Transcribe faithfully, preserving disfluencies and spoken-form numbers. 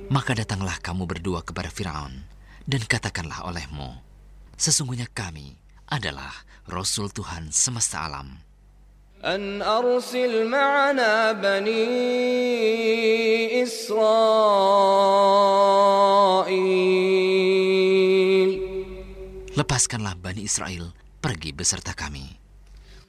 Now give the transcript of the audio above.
Maka datanglah kamu berdua kepada Firaun, dan katakanlah olehmu, sesungguhnya kami adalah Rasul Tuhan semesta alam. An arsil ma'ana bani Israel. Lepaskanlah Bani Israel pergi beserta kami.